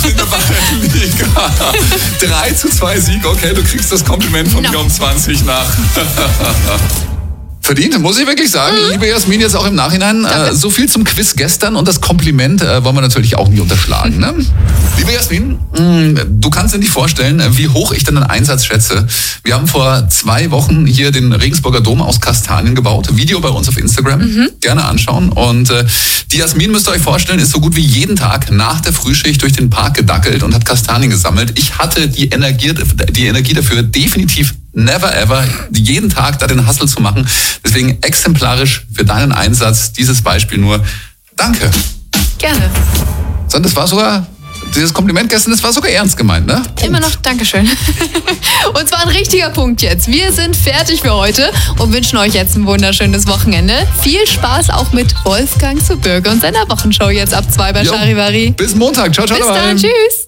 in der Wachenliga. 3:2 Sieg, okay, du kriegst das Kompliment von mir um 20 nach. Verdient, muss ich wirklich sagen. Liebe Jasmin, jetzt auch im Nachhinein. So viel zum Quiz gestern und das Kompliment wollen wir natürlich auch nie unterschlagen. Ne? Liebe Jasmin, du kannst dir nicht vorstellen, wie hoch ich deinen Einsatz schätze. Wir haben vor 2 Wochen hier den Regensburger Dom aus Kastanien gebaut. Video bei uns auf Instagram. Gerne anschauen. Und die Jasmin, müsst ihr euch vorstellen, ist so gut wie jeden Tag nach der Frühschicht durch den Park gedackelt und hat Kastanien gesammelt. Ich hatte die Energie dafür definitiv never ever, jeden Tag da den Hustle zu machen. Deswegen exemplarisch für deinen Einsatz dieses Beispiel nur. Danke. Gerne. Das war sogar, dieses Kompliment gestern, das war sogar ernst gemeint, ne? Immer noch Dankeschön. Und zwar ein richtiger Punkt jetzt. Wir sind fertig für heute und wünschen euch jetzt ein wunderschönes Wochenende. Viel Spaß auch mit Wolfgang zu Bürger und seiner Wochenschau jetzt ab 2 bei Charivari. Bis Montag. Ciao, ciao. Bis dann. Tschüss.